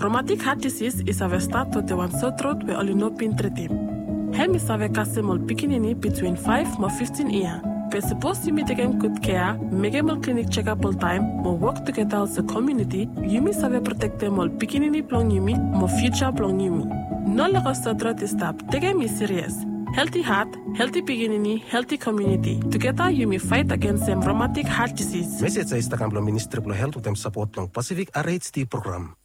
Rheumatic heart disease is a start to the one sotrot we only know pin tretim. Hem is a casemol pikinini between 5 and 15 years. We're supposed to be taking good care, make a clinic checkup all time, but work together as a community. Yumi save protect them all pikinini plong yumi, mo future plong yumi. No longer sotrot is stop. Take me serious. Healthy heart, healthy pikinini, healthy community. Together you may fight against rheumatic heart disease. Message sa Ministry of Health with them support ng Pacific RHD program.